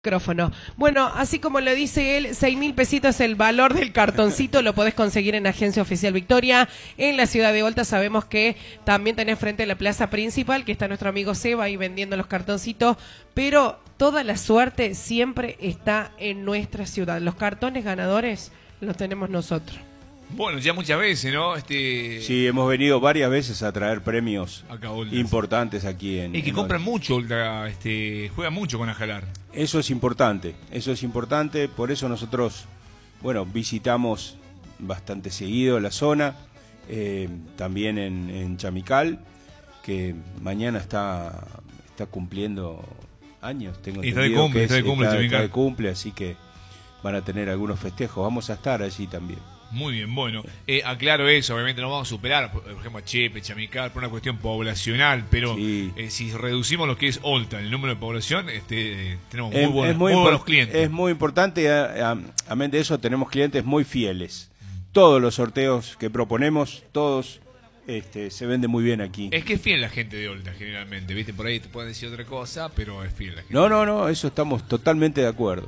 Micrófono. Bueno, así como lo dice él, 6.000 pesitos el valor del cartoncito, lo podés conseguir en Agencia Oficial Victoria, en la ciudad de Olta. Sabemos que también tenés frente a la plaza principal, que está nuestro amigo Seba ahí vendiendo los cartoncitos, pero toda la suerte siempre está en nuestra ciudad. Los cartones ganadores los tenemos nosotros. Bueno, ya muchas veces, ¿no? Sí, hemos venido varias veces a traer premios importantes aquí en... Y que compran mucho, juegan mucho con Ajalar. Eso es importante, por eso nosotros, bueno, visitamos bastante seguido la zona, también en Chamical, que mañana está cumpliendo años, tengo entendido que está de cumple, así que van a tener algunos festejos, vamos a estar allí también. Muy bien, bueno, aclaro eso, obviamente no vamos a superar, por ejemplo, a Chepe, Chamical, por una cuestión poblacional, pero sí. Si reducimos lo que es Olta, el número de población, tenemos muy buenos clientes. Es muy importante, amén de eso, tenemos clientes muy fieles. Todos los sorteos que proponemos, todos se venden muy bien aquí. Es que es fiel la gente de Olta, generalmente, ¿viste? Por ahí te pueden decir otra cosa, pero es fiel la gente. No, eso estamos totalmente de acuerdo,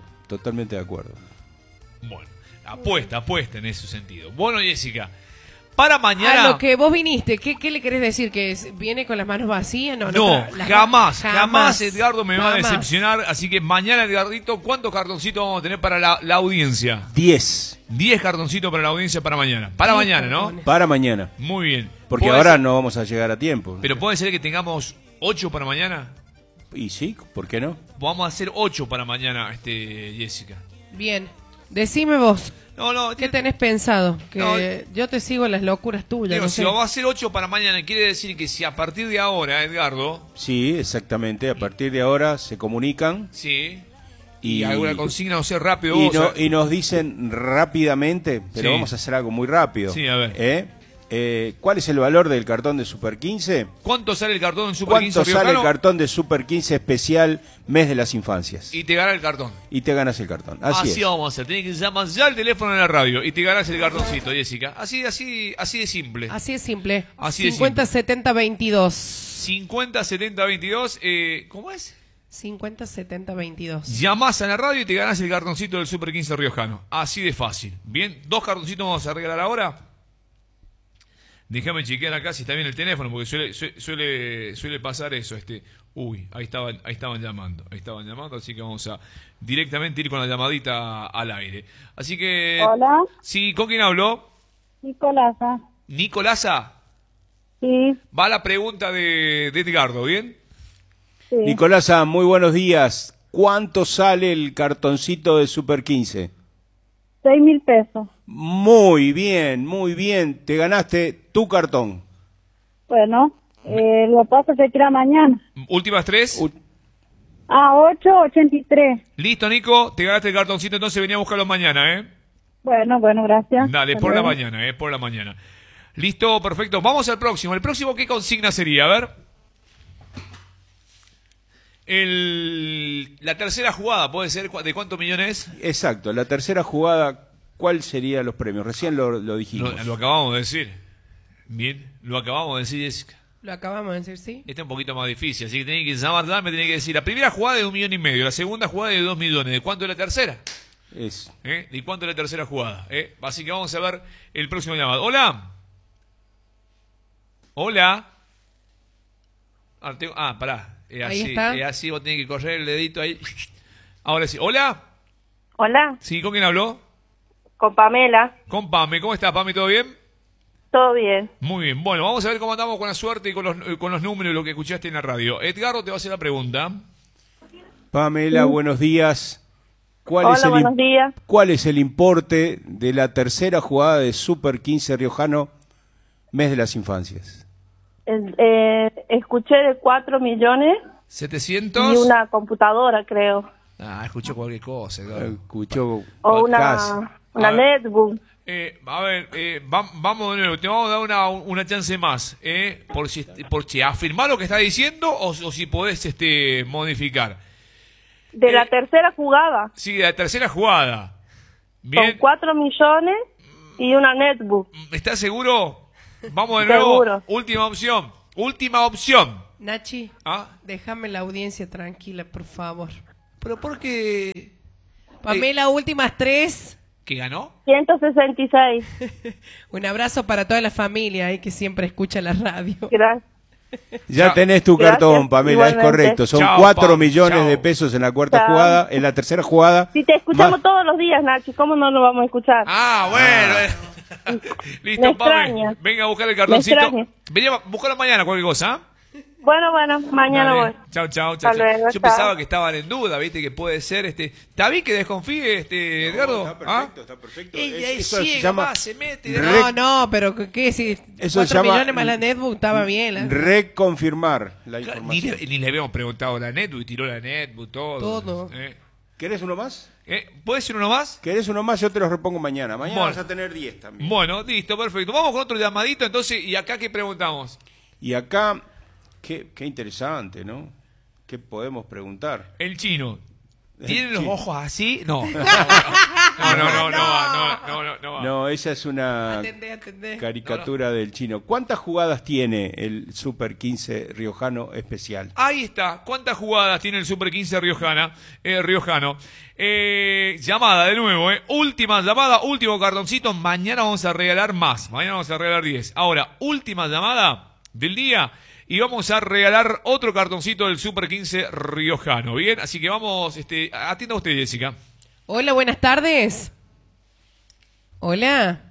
Bueno. Apuesta en ese sentido. Bueno, Jessica, para mañana... A lo que vos viniste, ¿qué le querés decir? ¿Que viene con las manos vacías? No, jamás Edgardo me va a decepcionar. Así que mañana, Edgardito, ¿cuántos cartoncitos vamos a tener para la audiencia? 10. 10 cartoncitos para la audiencia para mañana. Para mañana, ¿no? Para mañana. Muy bien. Porque ahora no vamos a llegar a tiempo. Pero puede ser que tengamos 8 para mañana. Y sí, ¿por qué no? Vamos a hacer 8 para mañana, Jessica. Bien. Decime vos. No, ¿qué tenés pensado? Que yo te sigo en las locuras tuyas. Digo, si vamos a hacer 8 para mañana, quiere decir que si a partir de ahora, Edgardo... Sí, exactamente, a partir de ahora se comunican. Sí. Y alguna consigna, no sé, rápido vos. Y nos dicen rápidamente, pero vamos a hacer algo muy rápido. Sí, a ver. ¿Cuál es el valor del cartón de Super 15? ¿Cuánto sale el cartón de Super 15? ¿Cuánto sale el cartón de Super 15 especial Mes de las Infancias? Y te gana el cartón. Y te ganas el cartón. Así vamos a hacer. Tenés que llamar ya al teléfono en la radio y te ganas el cartoncito, Jessica. Así de simple. Así de simple. Así 50 70 22. 50 70 22. ¿Cómo es? 50 70 22. Llamás a la radio y te ganas el cartoncito del Super 15 riojano. Así de fácil. Bien, 2 cartoncitos vamos a regalar ahora. Déjame chequear acá si está bien el teléfono, porque suele pasar eso. Uy, ahí estaban llamando, así que vamos a directamente ir con la llamadita al aire. Así que... Hola. Sí, ¿con quién hablo? Nicolasa. ¿Nicolasa? Sí. Va la pregunta de Edgardo, ¿bien? Sí. Nicolasa, muy buenos días. ¿Cuánto sale el cartoncito de Super 15? 6.000 pesos. Muy bien. Te ganaste tu cartón. Bueno, lo paso a retirar mañana. ¿Últimas 3? 8.83. Listo, Nico, te ganaste el cartoncito, entonces venía a buscarlo mañana, ¿eh? Bueno, gracias. Dale, por la mañana. Listo, perfecto. Vamos al próximo. ¿El próximo qué consigna sería? A ver. La tercera jugada, ¿puede ser? ¿De cuántos millones? Exacto, la tercera jugada, ¿cuál serían los premios? Recién lo dijimos. Lo acabamos de decir. Bien, lo acabamos de decir, Jessica. Lo acabamos de decir, sí. Este es un poquito más difícil, así que tenés que llamar, me tenés que decir. La primera jugada de 1,5 millones, la segunda jugada de 2 millones. ¿De cuánto es la tercera? ¿De cuánto es la tercera jugada? Así que vamos a ver el próximo llamado. Hola. Pará. Ahí está. Así vos tenés que correr el dedito ahí. Ahora sí. ¿Hola? Hola. Sí, ¿con quién habló? Con Pamela. Con Pame. ¿Cómo estás, Pame? ¿Todo bien? Todo bien. Muy bien. Bueno, vamos a ver cómo andamos con la suerte y con los números y lo que escuchaste en la radio. Edgardo te va a hacer la pregunta. Pamela, buenos días. Buenos días. ¿Cuál es el importe de la tercera jugada de Super 15 riojano, Mes de las Infancias? Escuché de 4 millones. 700. Y una computadora, creo. Escuchó cualquier cosa. Claro. Escuchó. O una netbook. Vamos de nuevo. Te vamos a dar una chance más. Por si afirmar lo que está diciendo o si podés modificar. De la tercera jugada. Sí, de la tercera jugada. Bien. Con 4 millones y una netbook. ¿Estás seguro? Vamos de nuevo. Seguro. Última opción. Nachi, déjame la audiencia tranquila, por favor. ¿Pero por qué? Pamela, últimas 3. ¿Qué ganó? 166. Un abrazo para toda la familia que siempre escucha la radio. Gracias. Ya tenés tu cartón, Pamela, igualmente. es correcto. Son Chao, 4 Pam, millones chao. de pesos en la cuarta Chao. jugada, en la tercera jugada. Si te escuchamos Más- todos los días, Nachi, ¿cómo no lo vamos a escuchar? Ah, bueno. Listo, Me Pame. extraña. Venga a buscar el cartoncito. extraña. Vení a buscarlo mañana, cualquier cosa. Bueno, mañana voy. Chao, chao, Hasta chao. luego, Yo chao. pensaba que estaban en duda, viste, que puede ser Está bien que desconfíe, Edgardo. Está perfecto, está perfecto. Ella es Eso se ciega, llama más, se mete. No, pero ¿qué? Si Eso 4 se llama- millones más la netbook estaba bien. reconfirmar la Claro, información. ni le habíamos preguntado a la Netbook y tiró la Netbook, todo. Todo. ¿Querés uno más? ¿Puede ser uno más? ¿Querés uno más? Yo te los repongo mañana. Mañana Bueno. vas a tener 10 también. Bueno, listo, perfecto. Vamos con otro llamadito entonces. ¿Y acá qué preguntamos? Y acá, qué interesante, ¿no? ¿Qué podemos preguntar? El chino. ¿Tiene El los chino. ojos así? No. No. No, esa es una Atendé. caricatura del chino. ¿Cuántas jugadas tiene el Super 15 riojano especial? Ahí está. ¿Cuántas jugadas tiene el Super 15 riojano? Llamada de nuevo, última llamada, último cartoncito. Mañana vamos a regalar más. Mañana vamos a regalar 10. Ahora, última llamada del día. Y vamos a regalar otro cartoncito del Super 15 riojano. Bien, así que vamos, atienda usted, Jessica. Hola, buenas tardes. Hola.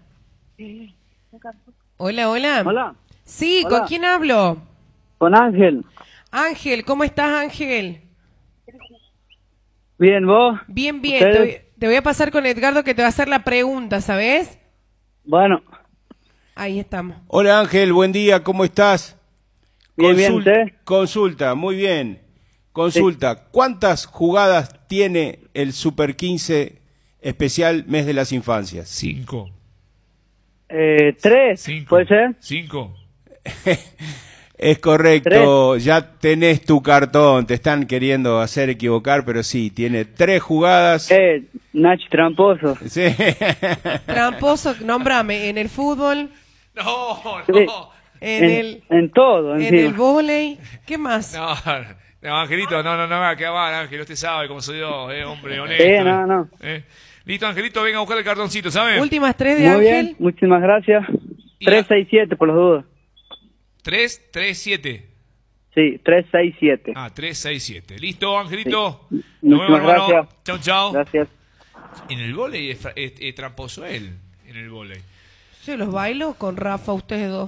Hola. Hola. Sí, Hola. ¿con quién hablo? Con Ángel. Ángel, ¿cómo estás, Ángel? Bien, ¿vos? Bien. ¿Ustedes? Te voy a pasar con Edgardo que te va a hacer la pregunta, ¿sabes? Bueno, Ahí estamos. Hola Ángel, buen día, ¿cómo estás? bien, ¿usted? Consulta, muy bien. Consulta, ¿cuántas jugadas tiene el Super 15 especial Mes de las Infancias? 5. 3, ¿puede ser? 5. Es correcto, ya tenés tu cartón, te están queriendo hacer equivocar, pero sí, tiene 3 jugadas. Nachi Tramposo. Sí. Tramposo, nómbrame, en el fútbol, No. Sí. En todo, en encima. el vóley, ¿qué más? No, Angelito, no me va a quedar, Ángel, usted sabe cómo soy yo, hombre honesto. Sí, no. Listo, Angelito, venga a buscar el cartoncito, ¿sabes? Últimas 3 de Muy Ángel. bien, muchísimas gracias. Y 367 por los dudas. 3, 3, 7. Sí, 367. 3, 6, 7. Listo, Angelito. Sí. Nos vemos, Muchísimas hermano. gracias. Chau. Gracias. En el vóley es tramposo él, en el vóley. Yo los bailo con Rafa, ustedes dos.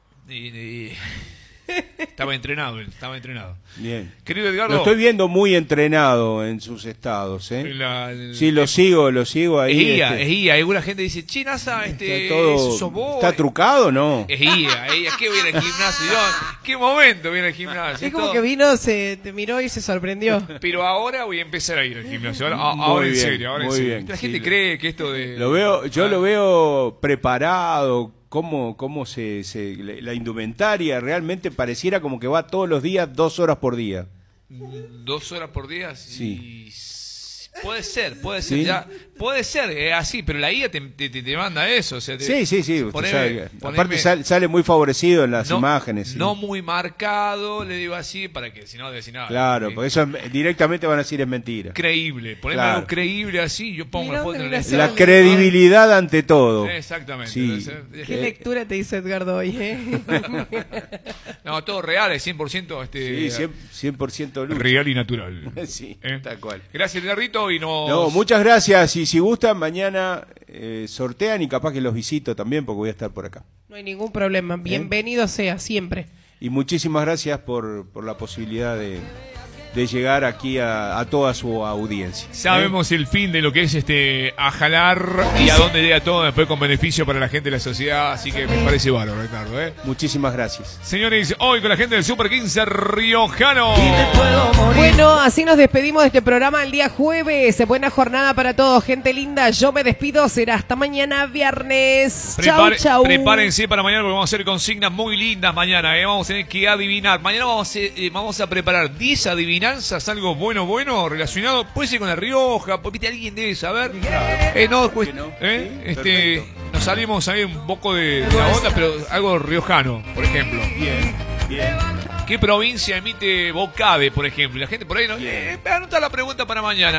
Estaba entrenado él, estaba entrenado. Bien. Querido Edgardo. Lo estoy viendo muy entrenado en sus estados, ¿eh? Sí, lo sigo ahí. Es guía. Alguna gente dice, che, NASA, está todo, sos vos. ¿está trucado o no? Es guía. ¿Qué viene al gimnasio? ¿Qué momento viene al gimnasio? Es como que vino, te miró y se sorprendió. Pero ahora voy a empezar a ir al gimnasio. Ahora en serio, ahora en muy serio. bien, La sí, gente cree que esto de... Yo lo veo preparado, cómo la indumentaria realmente pareciera como que va todos los días 2 horas por día. 2 horas por día. Sí. Puede ser, ¿Sí? ya, puede ser, así, pero la guía te manda eso. O sea, Sí. Usted poneme- aparte sale muy favorecido en las imágenes. Sí. No muy marcado, le digo así, para que si no decir nada. Claro, porque eso directamente van a decir es mentira. Creíble, poneme Claro. algo creíble así, yo pongo Mira la foto en dónde el nació. La credibilidad ante todo. Exactamente. Sí. Entonces, ¿Qué lectura te hizo Edgardo hoy, no, todo real, es 100%. Sí, 100% luz. Real y natural. Sí, ¿Eh? tal cual. Gracias, Edgarrito, y nos... No, muchas gracias. Y si gustan, mañana sortean y capaz que los visito también porque voy a estar por acá. No hay ningún problema. Bienvenido sea, siempre. Y muchísimas gracias por la posibilidad de llegar aquí a toda su audiencia. Sabemos el fin de lo que es a jalar y a dónde llega todo después con beneficio para la gente de la sociedad, así que me parece bárbaro, Ricardo. Muchísimas gracias. Señores, hoy con la gente del Super 15 riojano. Bueno, así nos despedimos de este programa el día jueves. Buena jornada para todos, gente linda. Yo me despido, será hasta mañana viernes. Chau. Prepárense para mañana porque vamos a hacer consignas muy lindas mañana. Vamos a tener que adivinar. Mañana vamos a preparar 10 adivinanzas, algo bueno relacionado. Puede ser con La Rioja, porque alguien debe saber. Nos salimos ahí un poco de la onda, pero algo riojano, por ejemplo. Bien. ¿Qué provincia emite Bocade, por ejemplo? Y la gente por ahí no... anota la pregunta para mañana.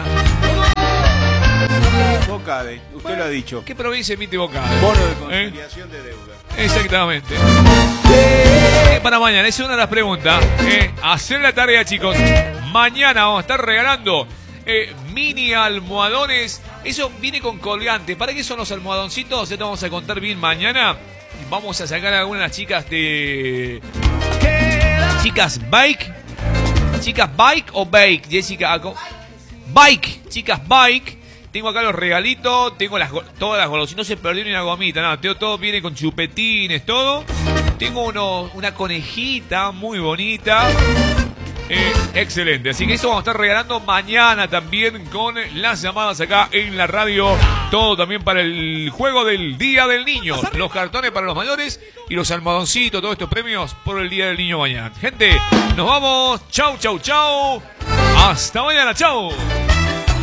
Bocade, usted lo ha dicho. ¿Qué provincia emite Bocade? Bono de conciliación de deuda. Exactamente. Para mañana, es una de las preguntas. Hacer la tarea, chicos. Mañana vamos a estar regalando mini almohadones. Eso viene con colgante. ¿Para qué son los almohadoncitos? Ya te vamos a contar bien mañana. Vamos a sacar a algunas de las chicas de... Chicas Bike. Chicas Bike o Bake. Jessica. Bike. Chicas Bike. Tengo acá los regalitos. Tengo todas las golosinas. No se perdió ni una gomita. Nada. Todo viene con chupetines, todo. Tengo una conejita muy bonita. Excelente, así que eso vamos a estar regalando mañana también con las llamadas acá en la radio. Todo también para el juego del Día del Niño. Los cartones para los mayores y los almohadoncitos, todos estos premios por el Día del Niño mañana. Gente, nos vamos. Chau, chau, chau. Hasta mañana, chau.